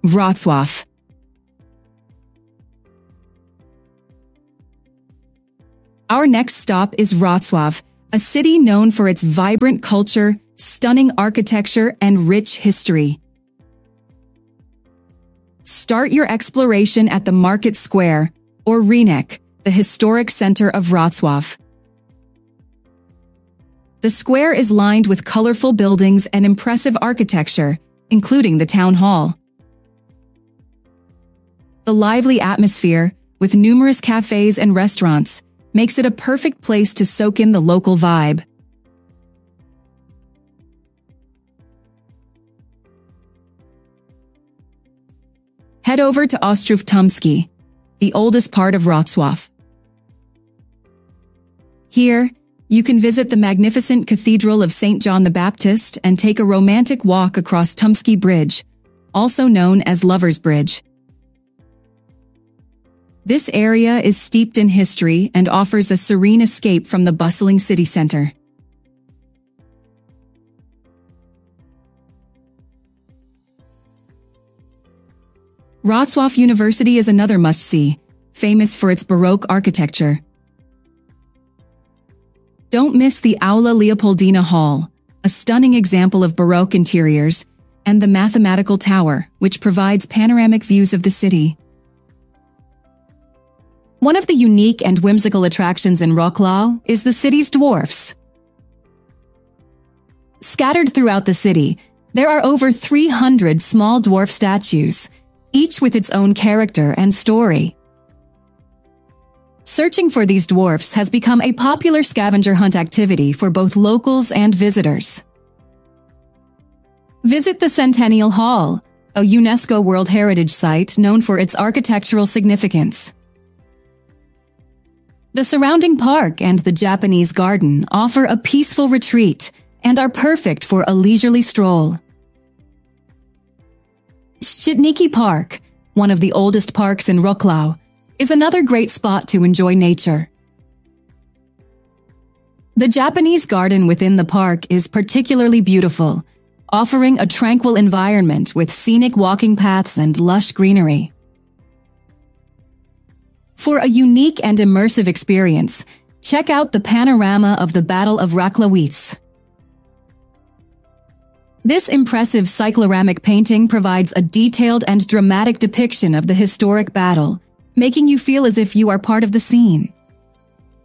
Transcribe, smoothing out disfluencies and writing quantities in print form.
Wrocław. Our next stop is Wrocław, a city known for its vibrant culture, stunning architecture, and rich history. Start your exploration at the Market Square, or Rynek, the historic center of Wrocław. The square is lined with colorful buildings and impressive architecture, including the town hall. The lively atmosphere, with numerous cafes and restaurants, makes it a perfect place to soak in the local vibe. Head over to Ostrów Tumski, the oldest part of Wrocław. Here, you can visit the magnificent Cathedral of St. John the Baptist and take a romantic walk across Tumski Bridge, also known as Lover's Bridge. This area is steeped in history and offers a serene escape from the bustling city center. Wrocław University is another must-see, famous for its Baroque architecture. Don't miss the Aula Leopoldina Hall, a stunning example of Baroque interiors, and the Mathematical Tower, which provides panoramic views of the city. One of the unique and whimsical attractions in Wrocław is the city's dwarfs. Scattered throughout the city, there are over 300 small dwarf statues, each with its own character and story. Searching for these dwarfs has become a popular scavenger hunt activity for both locals and visitors. Visit the Centennial Hall, a UNESCO World Heritage Site known for its architectural significance. The surrounding park and the Japanese garden offer a peaceful retreat and are perfect for a leisurely stroll. Szczytniki Park, one of the oldest parks in Wrocław, is another great spot to enjoy nature. The Japanese garden within the park is particularly beautiful, offering a tranquil environment with scenic walking paths and lush greenery. For a unique and immersive experience, check out the panorama of the Battle of Rakławicz. This impressive cycloramic painting provides a detailed and dramatic depiction of the historic battle, making you feel as if you are part of the scene.